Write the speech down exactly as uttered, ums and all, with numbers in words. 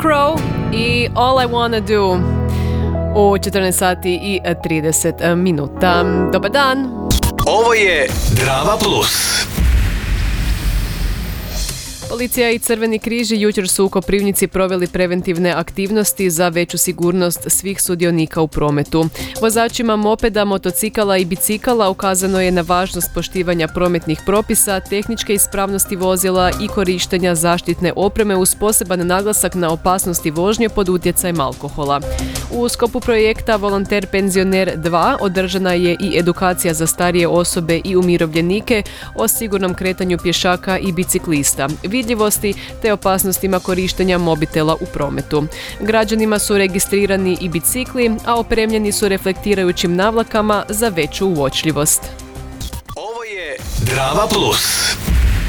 Crow i All I Wanna Do u četrnaest sati i trideset minuta. Dobar dan! Ovo je Drava Plus. Policija i Crveni križ jučer su u Koprivnici proveli preventivne aktivnosti za veću sigurnost svih sudionika u prometu. Vozačima mopeda, motocikala i bicikala ukazano je na važnost poštivanja prometnih propisa, tehničke ispravnosti vozila i korištenja zaštitne opreme uz poseban naglasak na opasnosti vožnje pod utjecajem alkohola. U sklopu projekta Volonter penzioner dva održana je i edukacija za starije osobe i umirovljenike o sigurnom kretanju pješaka i biciklista, vidljivosti te opasnostima korištenja mobitela u prometu. Građanima su registrirani i bicikli, a opremljeni su reflektirajućim navlakama za veću uočljivost. Ovo je Drava Plus.